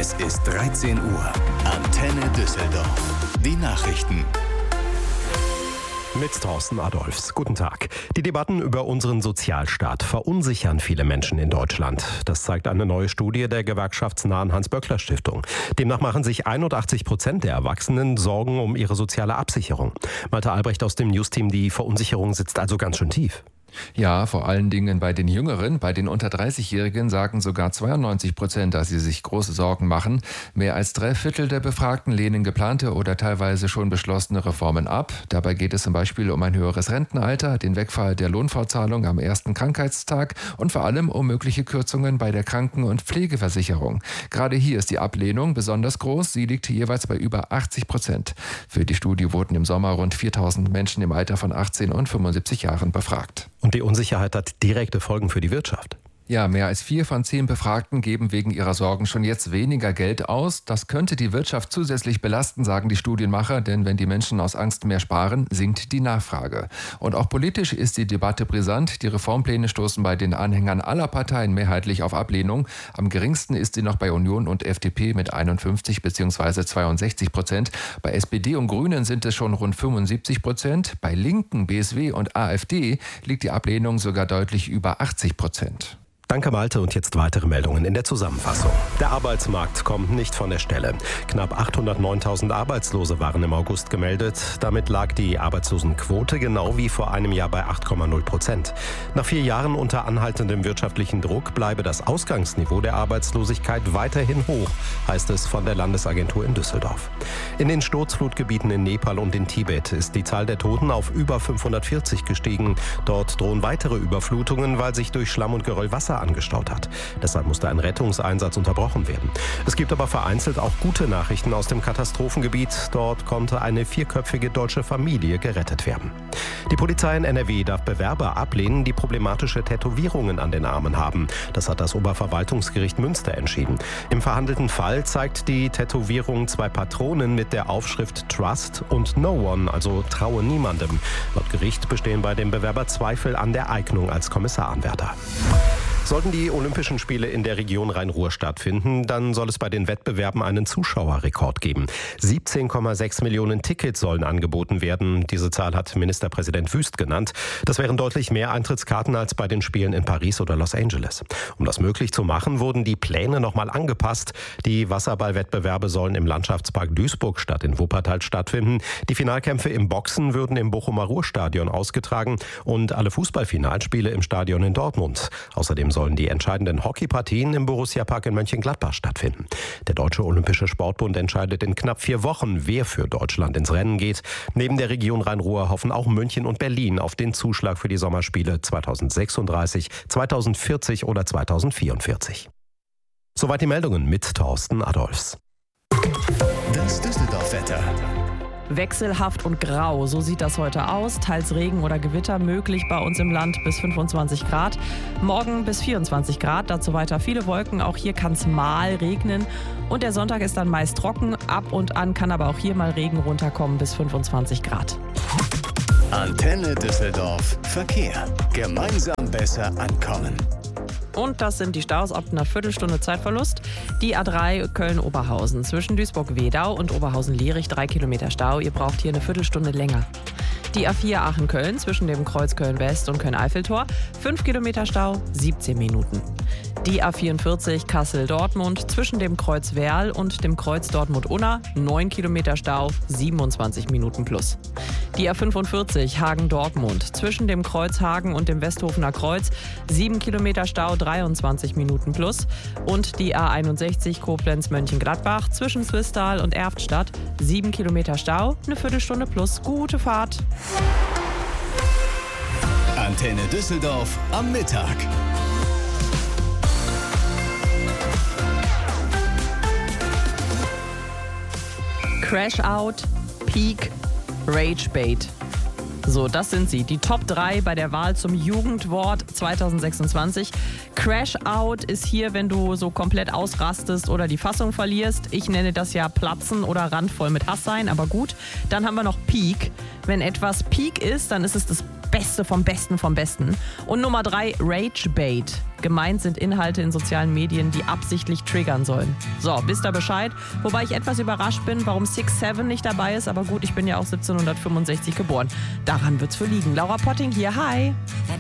Es ist 13 Uhr. Antenne Düsseldorf. Die Nachrichten. Mit Thorsten Adolphs. Guten Tag. Die Debatten über unseren Sozialstaat verunsichern viele Menschen in Deutschland. Das zeigt eine neue Studie der gewerkschaftsnahen Hans-Böckler-Stiftung. Demnach machen sich 81% der Erwachsenen Sorgen um ihre soziale Absicherung. Malte Albrecht aus dem Newsteam, die Verunsicherung sitzt also ganz schön tief. Ja, vor allen Dingen bei den Jüngeren, bei den unter 30-Jährigen sagen sogar 92%, dass sie sich große Sorgen machen. Mehr als 3/4 der Befragten lehnen geplante oder teilweise schon beschlossene Reformen ab. Dabei geht es zum Beispiel um ein höheres Rentenalter, den Wegfall der Lohnfortzahlung am ersten Krankheitstag und vor allem um mögliche Kürzungen bei der Kranken- und Pflegeversicherung. Gerade hier ist die Ablehnung besonders groß. Sie liegt jeweils bei über 80%. Für die Studie wurden im Sommer rund 4.000 Menschen im Alter von 18 und 75 Jahren befragt. Und die Unsicherheit hat direkte Folgen für die Wirtschaft. Ja, mehr als 4 von 10 Befragten geben wegen ihrer Sorgen schon jetzt weniger Geld aus. Das könnte die Wirtschaft zusätzlich belasten, sagen die Studienmacher, denn wenn die Menschen aus Angst mehr sparen, sinkt die Nachfrage. Und auch politisch ist die Debatte brisant. Die Reformpläne stoßen bei den Anhängern aller Parteien mehrheitlich auf Ablehnung. Am geringsten ist sie noch bei Union und FDP mit 51 bzw. 62%. Bei SPD und Grünen sind es schon rund 75%. Bei Linken, BSW und AfD liegt die Ablehnung sogar deutlich über 80%. Danke Malte und jetzt weitere Meldungen in der Zusammenfassung. Der Arbeitsmarkt kommt nicht von der Stelle. Knapp 809.000 Arbeitslose waren im August gemeldet. Damit lag die Arbeitslosenquote genau wie vor einem Jahr bei 8,0%. Nach 4 Jahren unter anhaltendem wirtschaftlichen Druck bleibe das Ausgangsniveau der Arbeitslosigkeit weiterhin hoch, heißt es von der Landesagentur in Düsseldorf. In den Sturzflutgebieten in Nepal und in Tibet ist die Zahl der Toten auf über 540 gestiegen. Dort drohen weitere Überflutungen, weil sich durch Schlamm und Geröll Wasser angestaut hat. Deshalb musste ein Rettungseinsatz unterbrochen werden. Es gibt aber vereinzelt auch gute Nachrichten aus dem Katastrophengebiet. Dort konnte eine 4-köpfige deutsche Familie gerettet werden. Die Polizei in NRW darf Bewerber ablehnen, die problematische Tätowierungen an den Armen haben. Das hat das Oberverwaltungsgericht Münster entschieden. Im verhandelten Fall zeigt die Tätowierung 2 Patronen mit der Aufschrift Trust und No One, also traue niemandem. Laut Gericht bestehen bei dem Bewerber Zweifel an der Eignung als Kommissaranwärter. Sollten die Olympischen Spiele in der Region Rhein-Ruhr stattfinden, dann soll es bei den Wettbewerben einen Zuschauerrekord geben. 17,6 Millionen Tickets sollen angeboten werden. Diese Zahl hat Ministerpräsident Wüst genannt. Das wären deutlich mehr Eintrittskarten als bei den Spielen in Paris oder Los Angeles. Um das möglich zu machen, wurden die Pläne nochmal angepasst. Die Wasserballwettbewerbe sollen im Landschaftspark Duisburg statt in Wuppertal stattfinden. Die Finalkämpfe im Boxen würden im Bochumer Ruhrstadion ausgetragen und alle Fußballfinalspiele im Stadion in Dortmund. Außerdem sollen die entscheidenden Hockeypartien im Borussia-Park in Mönchengladbach stattfinden. Der Deutsche Olympische Sportbund entscheidet in knapp 4 Wochen, wer für Deutschland ins Rennen geht. Neben der Region Rhein-Ruhr hoffen auch München und Berlin auf den Zuschlag für die Sommerspiele 2036, 2040 oder 2044. Soweit die Meldungen mit Thorsten Adolphs. Das Düsseldorf-Wetter. Wechselhaft und grau, so sieht das heute aus. Teils Regen oder Gewitter möglich bei uns im Land bis 25 Grad. Morgen bis 24 Grad, dazu weiter viele Wolken. Auch hier kann es mal regnen. Und der Sonntag ist dann meist trocken. Ab und an kann aber auch hier mal Regen runterkommen bis 25 Grad. Antenne Düsseldorf. Verkehr. Gemeinsam besser ankommen. Und das sind die Staus ab einer Viertelstunde Zeitverlust. Die A3 Köln-Oberhausen zwischen Duisburg-Wedau und Oberhausen-Lierich 3 Kilometer Stau. Ihr braucht hier eine Viertelstunde länger. Die A4 Aachen-Köln zwischen dem Kreuz Köln-West und Köln-Eiffeltor 5 Kilometer Stau, 17 Minuten. Die A44 Kassel-Dortmund zwischen dem Kreuz Werl und dem Kreuz Dortmund-Unna 9 Kilometer Stau, 27 Minuten plus. Die A45 Hagen-Dortmund zwischen dem Kreuz Hagen und dem Westhofener Kreuz 7 Kilometer Stau, 23 Minuten plus. Und die A61 Koblenz-Mönchengladbach zwischen Swisttal und Erftstadt 7 Kilometer Stau, eine Viertelstunde plus. Gute Fahrt. Antenne Düsseldorf am Mittag. Crash Out, Peak, Rage Bait. So, das sind sie, die Top 3 bei der Wahl zum Jugendwort 2026. Crash Out ist hier, wenn du so komplett ausrastest oder die Fassung verlierst. Ich nenne das ja Platzen oder randvoll mit Hass sein, aber gut. Dann haben wir noch Peak. Wenn etwas Peak ist, dann ist es das Beste Beste vom Besten vom Besten. Und Nummer 3, Ragebait. Gemeint sind Inhalte in sozialen Medien, die absichtlich triggern sollen. So, wisst ihr Bescheid? Wobei ich etwas überrascht bin, warum 6'7 nicht dabei ist. Aber gut, ich bin ja auch 1765 geboren. Daran wird's für liegen. Laura Potting hier, hi.